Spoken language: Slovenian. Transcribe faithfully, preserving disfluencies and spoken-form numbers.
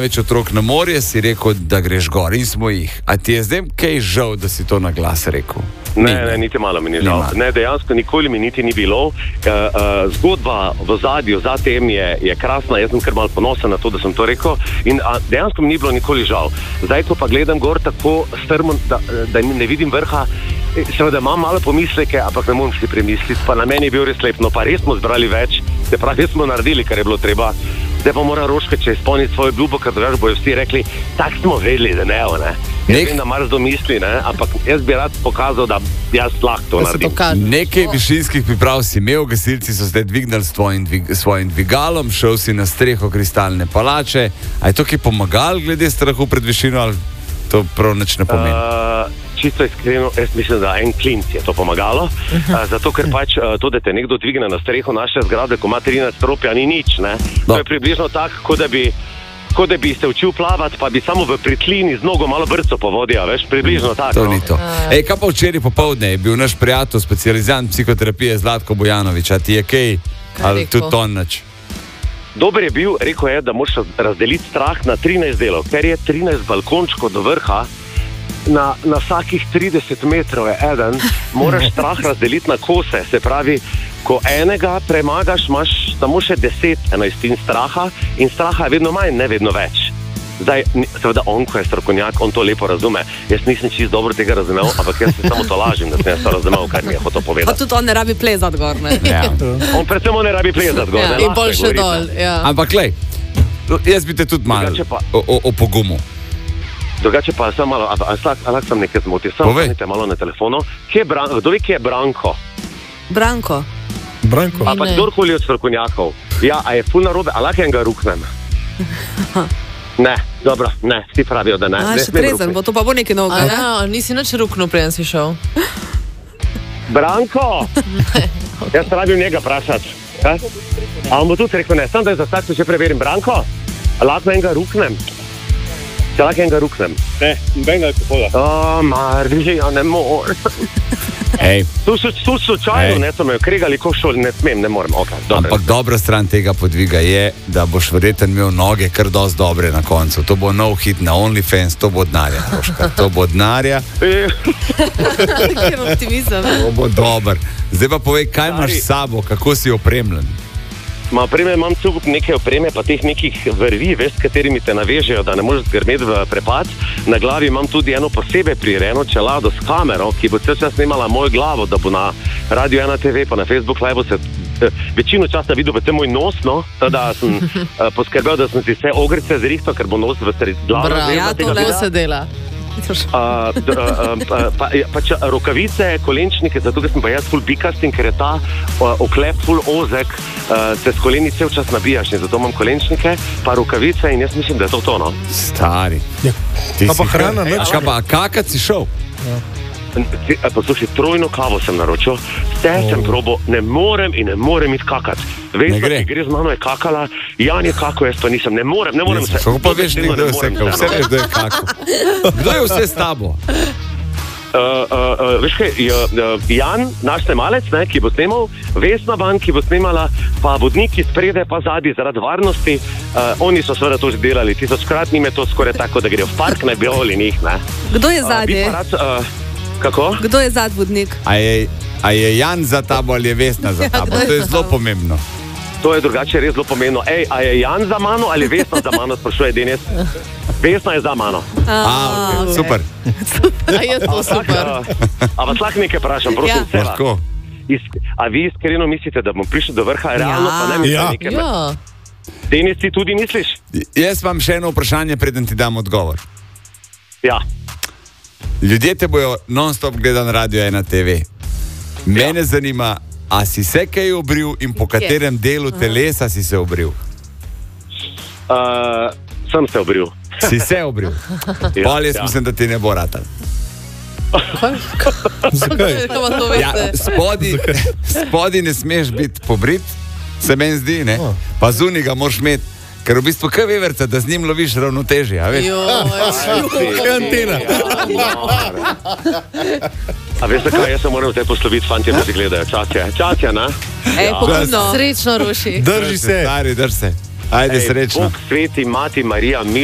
največ otrok na morje, si rekel, da greš gor in smo jih. A ti je zdaj kaj žal, da si to na glas rekel? Ne, ne, niti malo mi ni žal. Ne, dejansko nikoli mi niti ni bilo. Uh, uh, zgodba v zadju za tem je, je krasna, jaz sem kar malo ponosen na to, da sem to rekel in uh, dejansko mi ni bilo nikoli žal. Zdaj, ko pa gledam gor tako strmo, da, da ne vidim vrha, seveda imam malo pomisleke, ampak ne morem si premisliti, pa na meni je bil res lep, no pa res smo zbrali več, se pravi, smo naredili, kar je bilo treba. Zdaj pa mora Roška, če izpolniti svojo obljubo, ker drugače bojo vsi rekli, tak smo vedeli, da ne, ne. Jaz vem, da mar domisli, ne, ampak jaz bi rad pokazal, da jaz lahko to naredim. Nekaj višinskih priprav si imel, gasilci so zdaj dvignali s tvojim, dvig, svojim dvigalom, šel si na streho Kristalne palače. A je to kaj pomagal glede strahu pred višino, ali to prav nič ne pomeni? Uh, čisto iskreno, jaz mislim, da en klinc je to pomagalo, uh, zato ker pač uh, to, da te nekdo dvigne na streho naše zgrade, ko ima trinajst stropja, ni nič, ne. No. To je približno tako, kot da bi kot da bi se učil plavati, pa bi samo v pritlini z nogo malo brco po vodi, veš, približno tako. To ni to. Ej, kaj pa včeraj popoldne je bil naš prijatelj, specializant psihoterapije Zlatko Bojanović, a ti je kaj, ali tudi to nič? Dober je bil, rekel je, da moraš razdeliti strah na trinajst delov, ker je trinajst balkončkov do vrha, na, na vsakih trideset metrov je eden, moraš strah razdeliti na kose, se pravi, ko enega premagaš, imaš samo še deset enajstin straha in straha je vedno manj, ne vedno več. Zdaj, seveda on, ko je strokovnjak, on to lepo razume. Jaz nisem čisto dobro tega razumel, ampak jaz se samo to lažim, da sem jaz to razumel, kaj mi je hotel povedati. Pa tudi on ne rabi plezati gor, ne? Ja. On predvsem on ne rabi plezati gor. Ja, in bolj še dol, ja. Ampak lej, jaz bi te tudi malo opogumu. Drugače pa sem malo, ali sem nekaj zmotil, sem stanite malo na telefonu. Kdo ve, kje je Branko? Branko? Branko? A pa kdorkoli od strokovnjakov. Ja, a je ful narobe, a lahko enega ruknem? Ne, dobro, ne, vsi pravijo, da ne. A, še trezen, bo to pa bo nekaj novega. Ja, nisi nič ruknil, preden si šel. Branko! Jaz rabim njega vprašati. A on bo tudi rekel, ne, sem da je za start, če preverim. Branko, a lahko enega ruknem? Če lahko enega ruknem? Ne, benga je pohoda. O, Marži, ja ne morem. Ej. Tu so slučajno, ne, so me okregali, ko šol, ne smem, ne morem. Okay, ampak dobra stran tega podviga je, da boš verjetno imel noge kar dosti dobre na koncu. To bo nov hit na OnlyFans, to bo denarja, Roška. To bo denarja. Kjer optimizem. To bo dober. Zdaj pa povej, kaj imaš s sabo, kako si opremljen? Ma opreme, imam celo neke opreme, pa teh nekih vrvi, veš, s katerimi te navežejo, da ne možeš grmeti v prepad. Na glavi imam tudi eno posebej prirejeno čelado s kamero, ki bo cel čas snimala mojo glavo, da bo na Radio ena te ve pa na Facebook Live se večino časa videl predvsem moj nos, no, da sem uh, poskrbel, da sem si vse ogrce zrihtal, ker bo nos v sred glave. Bra, ja, to le se dela. Uh, d, uh, pa, pa, pač rokavice, kolenčnike, zato ker sem pa jaz ful bikast in ker je ta uh, oklep ful ozek, uh, se s koleni cel čas nabijaš in zato imam kolenčnike, pa rokavice in jaz mislim, da je to to, no. Stari. Ja. Ti pa si hrana, ne? Kaj pa, kakat si šel? Ja. Poslušaj, trojno kavo sem naročil, vse oh. sem probo, ne morem in ne morem iti kakat. Veš, gre. ki gre z mano je kakala, Jan je kako, jaz pa nisem, ne morem, ne morem se. Kako pa veš, nekdo je vse, vse veš, da je kako. Kdo je vse s tabo? Uh, uh, uh, veš kaj, uh, Jan, naš snemalec, ne, ki bo snemal, Vesna Ban, ki bo snemala, pa vodniki sprede, pa zadnji zaradi varnosti, uh, oni so seveda to že delali, tisočkrat njim je to skoraj tako, da grejo v park, ne bi oli njih, ne. Kdo je zadnji? Uh, Kako? Kdo je zad vodnik? A je, a je Jan za tabo ali je Vesna za tabo? To je zelo pomembno. To je drugače res zelo pomembno. Ej, a je Jan za mano ali Vesna za mano, sprašuje Denis? Vesna je za mano. A, a okay. Super. A je to super. A, a vas lahko nekaj vprašam, prosim, ja. Seva. Lahko. A vi iskreno mislite, da bom prišel do vrha? Realno ja. pa ne mislim ja. nekaj. Ja. Denis, ti tudi misliš? Jaz imam še eno vprašanje, preden ti dam odgovor. Ja. Ljudje te bojo non-stop gledali na Radio ena te ve. Mene ja. zanima, a si se kaj obril in po katerem delu telesa si se obril? Uh, sem se obril. Si se obril? Ja, Pol jaz ja. mislim, da ti ne bo ratal. Zakaj? Ja, spodi, spodi ne smeš biti pobrit, se meni zdi, ne? Oh. Pa zunaj ga moraš imeti. Ker v bistvu kaj veverca, da z njim loviš ravnotežje, a veš? Kaj antena? A veš zakaj, jaz se moram zdaj posloviti, fantje, da si gledajo. Časja, časja, na? Ej, pogumno. Srečno, Roši. Drži se. Stari, drži se. Ajde, Ej, srečno. Bog sveti, mati Marija,